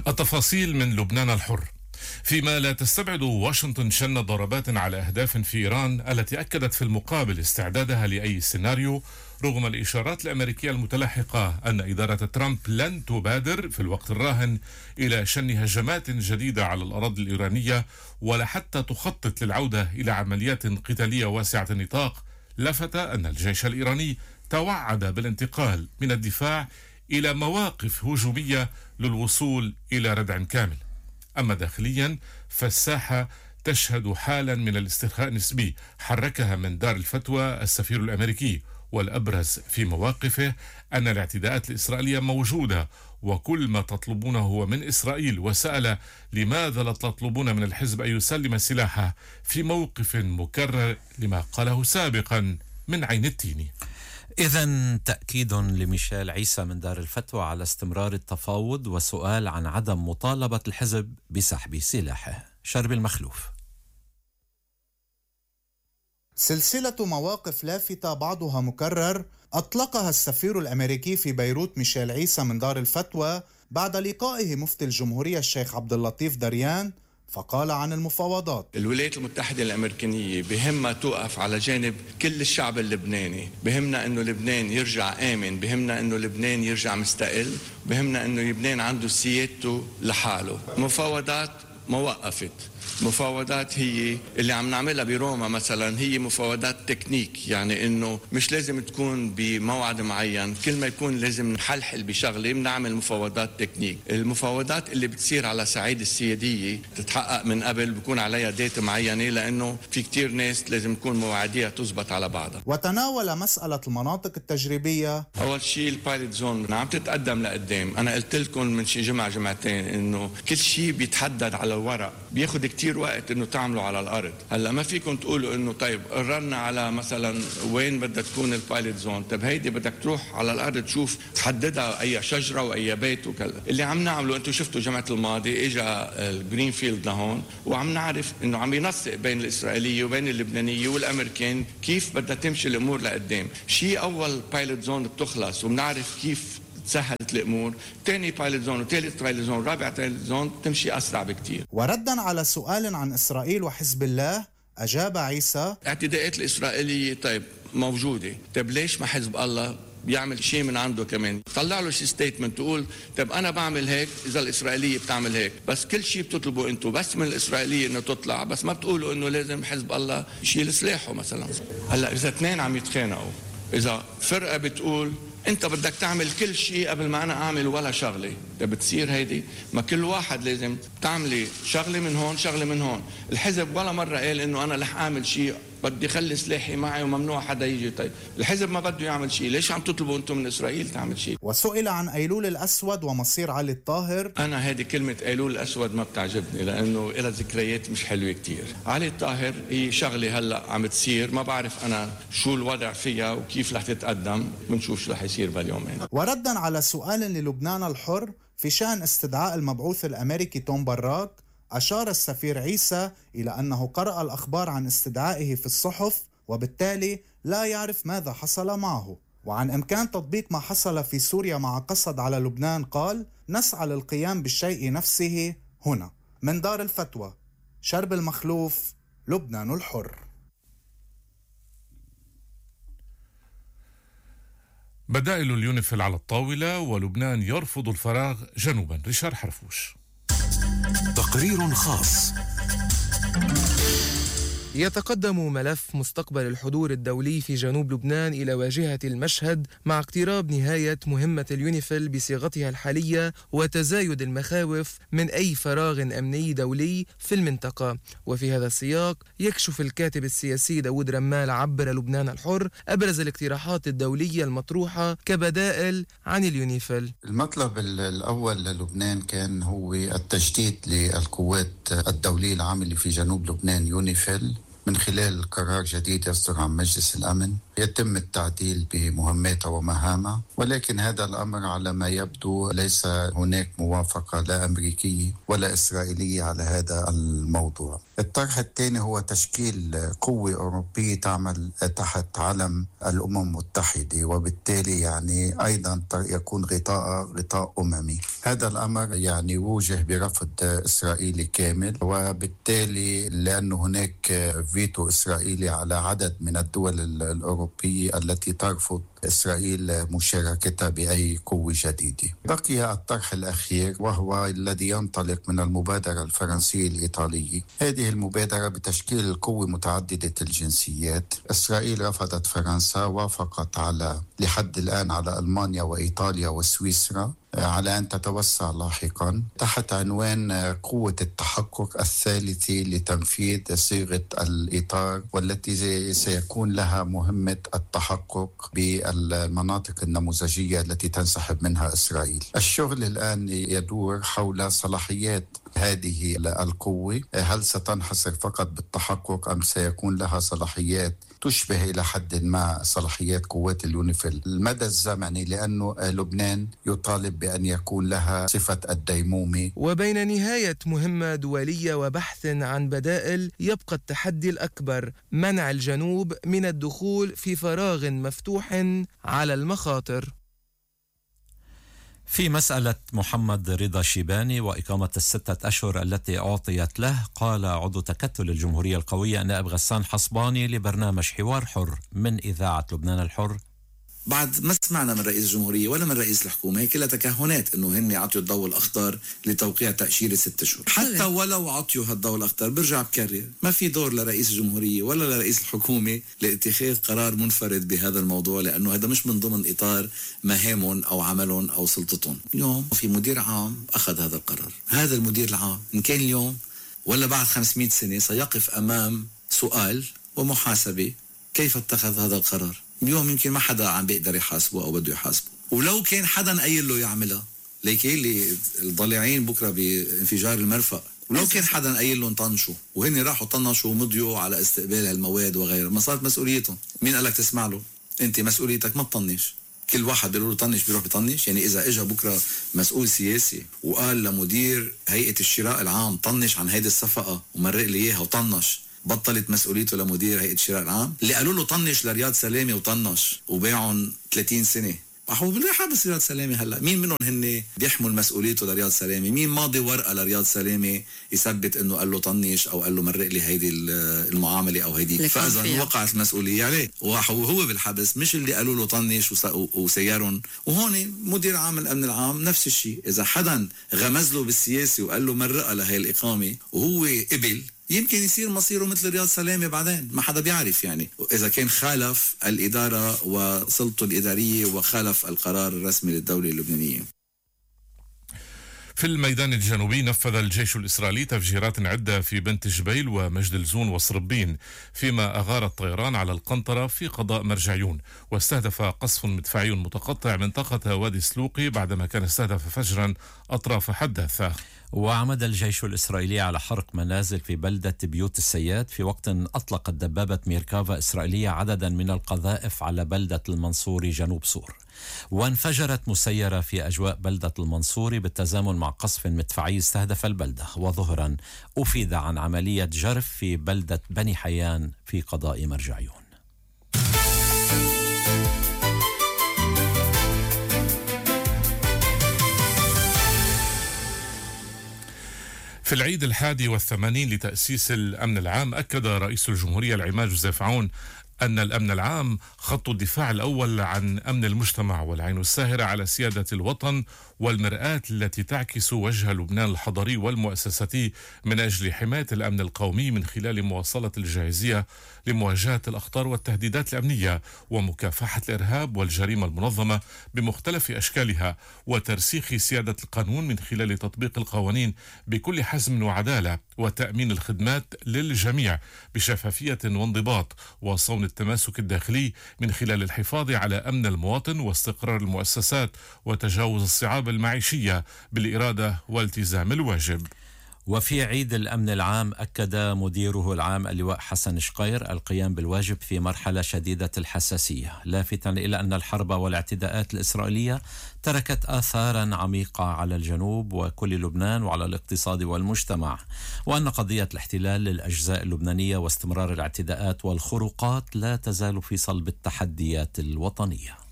التفاصيل من لبنان الحر. فيما لا تستبعد واشنطن شن ضربات على أهداف في إيران التي أكدت في المقابل استعدادها لأي سيناريو، رغم الإشارات الأمريكية المتلاحقة أن إدارة ترامب لن تبادر في الوقت الراهن إلى شن هجمات جديدة على الأراضي الإيرانية ولا حتى تخطط للعودة إلى عمليات قتالية واسعة النطاق. لفت أن الجيش الإيراني توعد بالانتقال من الدفاع إلى مواقف هجومية للوصول إلى ردع كامل. أما داخليا فالساحة تشهد حالا من الاسترخاء النسبي حركها من دار الفتوى السفير الأمريكي، والأبرز في مواقفه أن الاعتداءات الإسرائيلية موجودة وكل ما تطلبونه هو من إسرائيل، وسأل لماذا لا تطلبون من الحزب أن يسلم سلاحه في موقف مكرر لما قاله سابقا من عين التيني. إذن تأكيد لميشيل عيسى من دار الفتوى على استمرار التفاوض وسؤال عن عدم مطالبة الحزب بسحب سلاحه. شرب المخلوف. سلسلة مواقف لافتة بعضها مكرر أطلقها السفير الأمريكي في بيروت ميشيل عيسى من دار الفتوى بعد لقائه مفتي الجمهورية الشيخ عبد اللطيف دريان، فقال عن المفاوضات: الولايات المتحدة الأمريكية بهمها توقف على جانب كل الشعب اللبناني، بهمنا أنه لبنان يرجع آمن، بهمنا أنه لبنان يرجع مستقل، بهمنا أنه لبنان عنده سيادته لحاله. مفاوضات ما وقفت. مفاوضات هي اللي عم نعملها بروما مثلا هي مفاوضات تكنيك، يعني انه مش لازم تكون بموعد معين، كل ما يكون لازم نحلحل بشغله بنعمل مفاوضات تكنيك. المفاوضات اللي بتصير على صعيد السيادية تتحقق من قبل، بكون عليها ديت معينة، لانه في كتير ناس لازم تكون مواعيدها تزبط على بعضها. وتناول مسألة المناطق التجريبية. اول شيء البايلوت زون عم تتقدم لقدام. انا قلت لكم من شي جمعتين انه كل شيء بيتحدد على الورق، بياخد كتير وقت انه تعملوا على الارض. هلا ما فيكم تقولوا انه طيب قررنا على مثلا وين بدها تكون البايلوت زون، طيب هيدي بدك تروح على الارض تشوف تحددها اي شجره واي بيت وكذا. اللي عم نعمله انتم شفتوا جمعه الماضي اجى الجرين فيلد لهون، وعم نعرف انه عم ينسق بين الاسرائيليه وبين اللبنانيه والامريكان كيف بدها تمشي الامور لقدام. شيء اول بايلوت زون بتخلص وبنعرف كيف سهلت الامور، ثاني بايلوت زون وثالث بايلوت زون رابع بايلوت زون تمشي اسرع بكتير. وردا على سؤال عن اسرائيل وحزب الله اجاب عيسى: اعتداءات الاسرائيليه طيب موجوده، طيب ليش ما حزب الله بيعمل شيء من عنده كمان؟ طلع له شي ستيتمنت تقول طيب انا بعمل هيك اذا الاسرائيليه بتعمل هيك، بس كل شيء بتطلبوا انتم بس من الاسرائيليه انه تطلع، بس ما بتقولوا انه لازم حزب الله يشيل سلاحه مثلا. هلا اذا اثنين عم يتخانقوا، اذا فرقه بتقول انت بدك تعمل كل شيء قبل ما انا اعمل ولا شغله، بتصير هيدي ما كل واحد لازم تعملي شغله من هون شغله من هون. الحزب ولا مره قال انه انا رح اعمل شيء بدي خلي سلاحي معي وممنوع حدا يجي. طيب الحزب ما بده يعمل شيء، ليش عم تطلبوا انتم من اسرائيل تعمل شيء؟ وسئل عن ايلول الاسود ومصير علي الطاهر: انا هذه كلمه ايلول الاسود ما بتعجبني لانه لها ذكريات مش حلوه كتير. علي الطاهر هي شغله هلا عم تصير، ما بعرف انا شو الوضع فيها وكيف رح تتقدم، بنشوف شو رح يصير باليومين. وردا على سؤال للبنان الحر في شأن استدعاء المبعوث الامريكي توم براك، أشار السفير عيسى إلى أنه قرأ الأخبار عن استدعائه في الصحف وبالتالي لا يعرف ماذا حصل معه. وعن إمكان تطبيق ما حصل في سوريا مع قصد على لبنان قال: نسعى للقيام بالشيء نفسه هنا. من دار الفتوى، شرب المخلوف، لبنان الحر. بدائل اليونيفيل على الطاولة ولبنان يرفض الفراغ جنوبا. ريشار حرفوش. تقرير خاص. يتقدم ملف مستقبل الحضور الدولي في جنوب لبنان إلى واجهة المشهد مع اقتراب نهاية مهمة اليونيفيل بصيغتها الحالية وتزايد المخاوف من أي فراغ أمني دولي في المنطقة. وفي هذا السياق يكشف الكاتب السياسي داود رمال عبر لبنان الحر أبرز الاقتراحات الدولية المطروحة كبدائل عن اليونيفيل. المطلب الأول للبنان كان هو التجديد للقوات الدولية العاملة في جنوب لبنان يونيفيل من خلال قرار جديد يصدر عن مجلس الأمن يتم التعديل بمهماتها ومهامها، ولكن هذا الأمر على ما يبدو ليس هناك موافقة لا أمريكية ولا إسرائيلية على هذا الموضوع. الطرح الثاني هو تشكيل قوة أوروبية تعمل تحت علم الأمم المتحدة، وبالتالي يعني أيضا يكون غطاء أممي. هذا الأمر يعني وجه برفض إسرائيلي كامل، وبالتالي لأن هناك فيتو إسرائيلي على عدد من الدول الأوروبية التي ترفض إسرائيل مشاركتها بأي قوة جديدة. بقي الطرح الأخير وهو الذي ينطلق من المبادرة الفرنسية الإيطالية. هذه المبادرة بتشكيل قوة متعددة الجنسيات. إسرائيل رفضت، فرنسا وافقت على لحد الآن على ألمانيا وإيطاليا وسويسرا على أن تتوسع لاحقا تحت عنوان قوة التحقق الثالثة لتنفيذ صيغة الإطار، والتي سيكون لها مهمة التحقق بالمناطق النموذجية التي تنسحب منها إسرائيل. الشغل الآن يدور حول صلاحيات هذه القوة، هل ستنحصر فقط بالتحقق أم سيكون لها صلاحيات تشبه إلى حد ما صلاحيات قوات اليونيفيل المدى الزمني، لأنه لبنان يطالب بأن يكون لها صفة الديمومة. وبين نهاية مهمة دولية وبحث عن بدائل، يبقى التحدي الأكبر منع الجنوب من الدخول في فراغ مفتوح على المخاطر. في مسألة محمد رضا شيباني وإقامة ال6 أشهر التي أعطيت له، قال عضو تكتل الجمهورية القوية النائب غسان حصباني لبرنامج حوار حر من إذاعة لبنان الحر: بعد ما سمعنا من رئيس الجمهورية ولا من رئيس الحكومة كلها تكهنات انه هن عطيوا الضوء الاخضر لتوقيع تأشيرة 6 أشهر. حتى ولو عطيوا هالضوء الاخضر برجع بكرر ما في دور لرئيس الجمهورية ولا لرئيس الحكومة لاتخاذ قرار منفرد بهذا الموضوع، لانه هذا مش من ضمن اطار مهامهم او عملهم او سلطتهم. اليوم في مدير عام اخذ هذا القرار. هذا المدير العام ان كان اليوم ولا بعد 500 سنة سيقف امام سؤال ومحاسبة كيف اتخذ هذا القرار. اليوم يمكن ما حدا عم بيقدر يحاسبه او بده يحاسبه، ولو كان حدا قايل له يعملها ليكي اللي الضالعين بكره بانفجار المرفأ، ولو كان حدا قايل لهم طنشوا وهن راحوا طنشوا ومضيوا على استقبال هالمواد وغيرها، ما صارت مسؤوليتهم. مين قال لك تسمع له؟ انت مسؤوليتك ما تطنش. كل واحد بيقول له طنش بيروح بيطنش. يعني اذا اجى بكره مسؤول سياسي وقال لمدير هيئة الشراء العام طنش عن هيدي الصفقة ومرق لي اياها وطنش، بطلت مسؤوليته لمدير هيئة الشراء العام؟ اللي قالوا له طنش لرياض سلامة وطنش وباعهم 30 سنة هو بالحبس رياض سلامة. هلا مين منهم هن بيحمل مسؤوليته لرياض سلامة؟ مين ماضي ورقة لرياض سلامة يثبت انه قال له طنش او قال له مرق لي هيدي المعاملة او هيدي؟ فاذا وقعت المسؤولية عليه وهو بالحبس، مش اللي قالوا له طنش وسيارهم. وهون مدير عام الامن العام نفس الشيء، اذا حدا غمز له بالسياسي وقال له مرقها لهي الاقامة وهو قبل، يمكن يصير مصيره مثل رياض سلامة بعدين، ما حدا بيعرف. يعني إذا كان خالف الإدارة وسلطته الإدارية وخالف القرار الرسمي للدولة اللبنانية. في الميدان الجنوبي نفذ الجيش الإسرائيلي تفجيرات عدة في بنت جبيل ومجد الزون وصربين، فيما أغار الطيران على القنطرة في قضاء مرجعيون، واستهدف قصف مدفعي متقطع منطقة وادي سلوقي بعدما كان استهدف فجرا أطراف حداثة. وعمد الجيش الإسرائيلي على حرق منازل في بلدة بيوت السياد في وقت أطلقت دبابة ميركافا إسرائيلية عددا من القذائف على بلدة المنصوري جنوب سور. وانفجرت مسيرة في أجواء بلدة المنصوري بالتزامن مع قصف مدفعي استهدف البلدة. وظهرا أفيد عن عملية جرف في بلدة بني حيان في قضاء مرجعيون. في العيد 81 لتأسيس الأمن العام، أكد رئيس الجمهورية العماد جوزيف عون أن الأمن العام خط الدفاع الأول عن أمن المجتمع والعين الساهرة على سيادة الوطن والمرآة التي تعكس وجه لبنان الحضري والمؤسساتي من أجل حماية الأمن القومي من خلال مواصلة الجاهزية لمواجهة الأخطار والتهديدات الأمنية ومكافحة الإرهاب والجريمة المنظمة بمختلف أشكالها، وترسيخ سيادة القانون من خلال تطبيق القوانين بكل حزم وعدالة، وتأمين الخدمات للجميع بشفافية وانضباط، وصون التماسك الداخلي من خلال الحفاظ على أمن المواطن واستقرار المؤسسات وتجاوز الصعاب المعيشية بالإرادة والتزام الواجب. وفي عيد الأمن العام أكد مديره العام اللواء حسن شقير القيام بالواجب في مرحلة شديدة الحساسية، لافتا إلى أن الحرب والاعتداءات الإسرائيلية تركت آثارا عميقة على الجنوب وكل لبنان وعلى الاقتصاد والمجتمع، وأن قضية الاحتلال للأجزاء اللبنانية واستمرار الاعتداءات والخروقات لا تزال في صلب التحديات الوطنية.